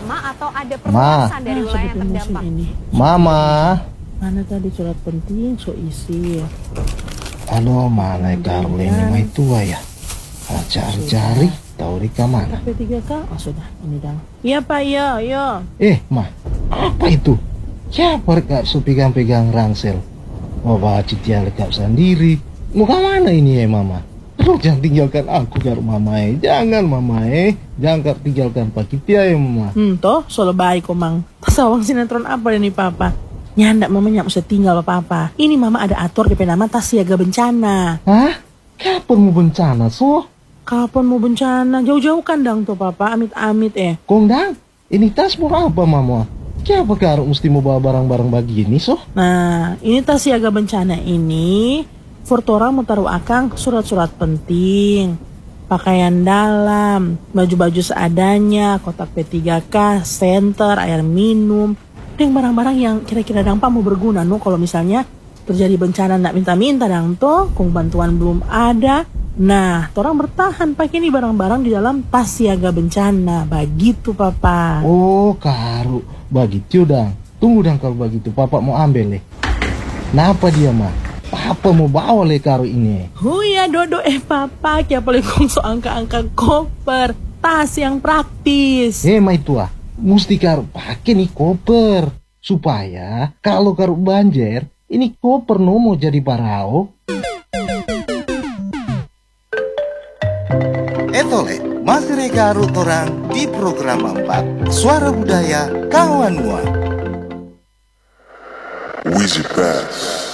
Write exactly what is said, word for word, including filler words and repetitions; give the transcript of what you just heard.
sama atau ada perluasan dari nah, wilayah yang terdampak? Ini. Mama. Mana tadi surat penting so isi. Halo, mana karo ini mai tua ya? Cari-cari tahu di mana? P tiga K. Oh sudah, ini dang. Iya Pak, iya, iya. Eh, Ma, apa itu? Siapa rekap so pegang-pegang rangsel? Mau bawa Citia lekap sendiri. Mau ke mana ini ya, Mama? Aduh, jangan tinggalkan aku karo Mama eh. Jangan, Mama eh. Jangan tinggalkan Pak Citia ya, Mama. Hmm, toh, soal baik komang. Pasawang sinetron apa ini Papa? Nyandak mamanya usah tinggal apa-apa. Ini Mama ada atur di nama tas siaga bencana. Hah? Kapan mau bencana, so? Kapan mau bencana? Jauh-jauh kan dang tuh Papa, amit-amit eh. Kong dang, ini tas mau apa Mama? Siapa karo mesti mau bawa barang-barang begini so? Nah, ini tas siaga bencana ini Fortora mau taruh akang surat-surat penting, pakaian dalam, baju-baju seadanya, kotak P tiga K, senter, air minum, dan barang-barang yang kira-kira dampak mau berguna no kalau misalnya terjadi bencana ndak minta-minta dang toh, kong bantuan belum ada. Nah, orang bertahan pakai ini barang-barang di dalam tas siaga bencana. Begitu, Papa. Oh, karu. Begitu, dang. Tunggu, dang, kalau begitu. Papa mau ambil, leh. Kenapa dia, mah? Papa mau bawa, leh, karu ini. Oh ya, Dodo. Eh, Papa. Kaya paling kongso angka-angka koper. Tas yang praktis. Eh, mah itu, ah. Mesti karu pakai nih koper. Supaya, kalau karu banjir, ini koper no mau jadi parao. Etole, masih reka orang di program empat Suara Budaya Kawan Mua. Wizzy Bass.